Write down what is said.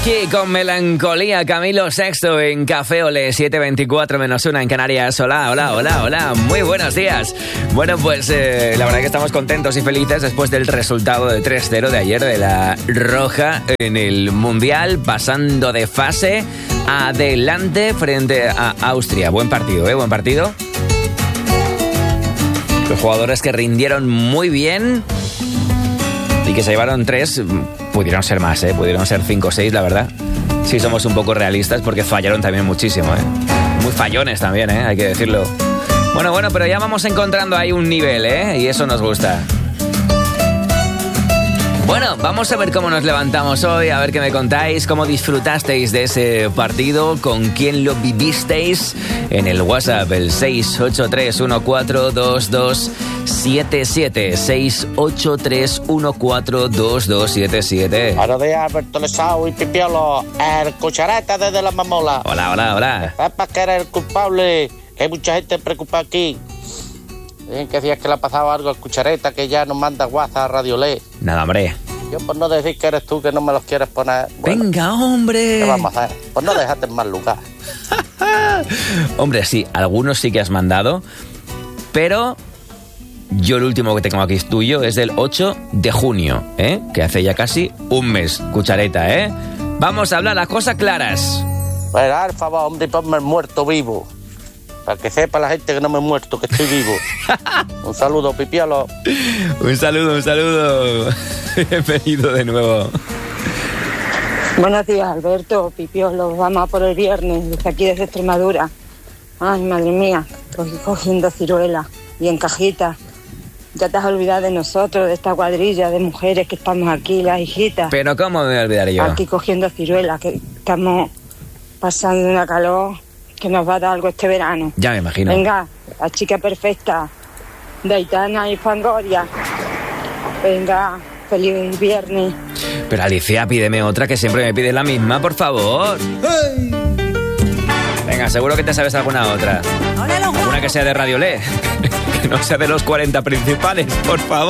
Aquí con Melancolía, Camilo Sexto en Café Olé, 7:24 menos 1 en Canarias. Hola, muy buenos días. Bueno, pues la verdad que estamos contentos y felices después del resultado de 3-0 de ayer de la Roja en el Mundial, pasando de fase adelante frente a Austria. Buen partido, buen partido. Los jugadores que rindieron muy bien y que se llevaron 3, pudieron ser más, pudieron ser 5 o 6, la verdad. Sí, somos un poco realistas porque fallaron también muchísimo, Muy fallones también, hay que decirlo. Bueno, pero ya vamos encontrando ahí un nivel, y eso nos gusta. Bueno, vamos a ver cómo nos levantamos hoy, a ver qué me contáis, cómo disfrutasteis de ese partido, con quién lo vivisteis en el WhatsApp, el 683142277, 683142277. Buenos días, Alberto Lesao y Pipiolo, el Cuchareta desde la Mamola. Hola. ¿Sabes que eres el culpable? Que hay mucha gente preocupada aquí. Dicen que decías que le ha pasado algo al Cuchareta, que ya nos manda WhatsApp a Radio Le. Nada, hombre. Yo por no decir que eres tú, que no me los quieres poner... Bueno, venga, hombre. ¿qué vamos a hacer? Pues no dejarte en mal lugar. Hombre, sí, algunos sí que has mandado, pero yo el último que tengo aquí es tuyo, es del 8 de junio, que hace ya casi un mes, Cuchareta, Vamos a hablar las cosas claras. Pues haz el favor, hombre, ponme el muerto vivo. Para que sepa la gente que no me he muerto, que estoy vivo. Un saludo, Pipiolo. Un saludo. Bienvenido de nuevo. Buenos días, Alberto, Pipiolo. Vamos a por el viernes, desde aquí, desde Extremadura. Ay, madre mía, cogiendo ciruelas y en cajitas. Ya te has olvidado de nosotros, de esta cuadrilla de mujeres que estamos aquí, las hijitas. Pero ¿cómo me voy a olvidar yo? Aquí cogiendo ciruelas, que estamos pasando una calor que nos va a dar algo este verano. Ya me imagino. Venga, la chica perfecta de Aitana y Fangoria. Venga, feliz viernes. Pero Alicia, pídeme otra, que siempre me pides la misma, por favor. ¡Hey! Venga, seguro que te sabes alguna otra. Alguna que sea de Radio Le, que no sea de los 40 principales, por favor.